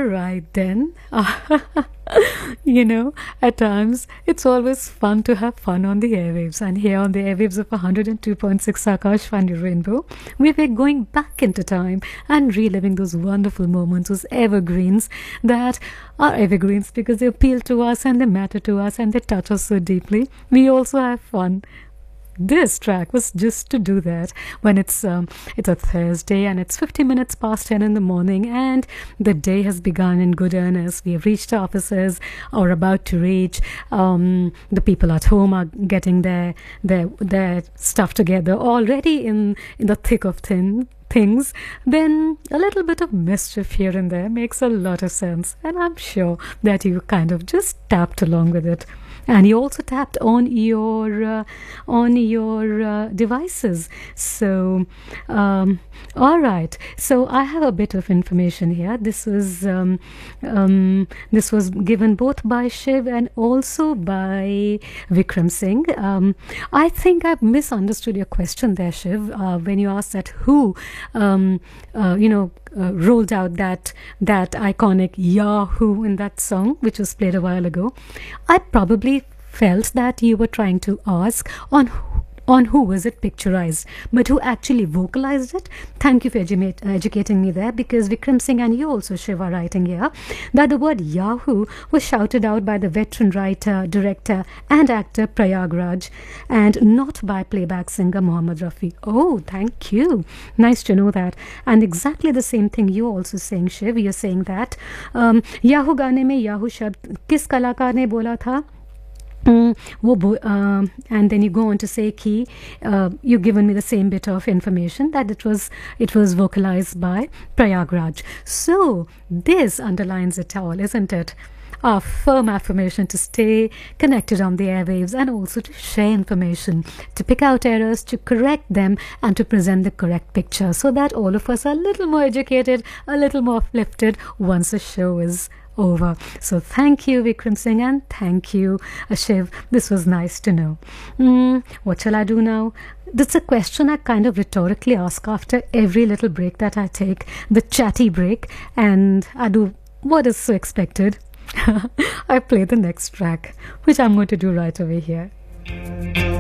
All right then. You know, at times it's always fun to have fun on the airwaves, and here on the airwaves of 102.6 Akashvani Rainbow, we were going back into time and reliving those wonderful moments, those evergreens that are evergreens because they appeal to us and they matter to us and they touch us so deeply. We also have fun. This track was just to do that when it's a Thursday and it's 50 minutes past 10 in the morning and the day has begun in good earnest. We have reached our offices or about to reach. The people at home are getting their stuff together already in the thick of things. Then a little bit of mischief here and there makes a lot of sense, and I'm sure that you kind of just tapped along with it. And you also tapped on your devices. So, all right. So I have a bit of information here. This was given both by Shiv and also by Vikram Singh. I think I've misunderstood your question there, Shiv, when you asked that who, rolled out that iconic Yahoo in that song, which was played a while ago. I probably felt that you were trying to ask on who was it picturized, but who actually vocalized it. Thank you for educating me there, because Vikram Singh and you also, Shiv, are writing here that the word Yahoo was shouted out by the veteran writer, director and actor Prayag Raj, and not by playback singer Mohammad Rafi. Oh, thank you. Nice to know that. And exactly the same thing you're also saying, Shiv. You're saying that Yahoo गाने में Yahoo शब्द किस कलाकार ने बोला था? And then you go on to say ki you've given me the same bit of information that it was vocalized by Prayag Raj. So this underlines it all, isn't it? Our firm affirmation to stay connected on the airwaves and also to share information, to pick out errors, to correct them, and to present the correct picture so that all of us are a little more educated, a little more uplifted once the show is over. So thank you, Vikram Singh, and thank you, Shiv. This was nice to know. What shall I do now? That's a question I kind of rhetorically ask after every little break that I take, the chatty break, and I do what is so expected. I play the next track, which I'm going to do right away here.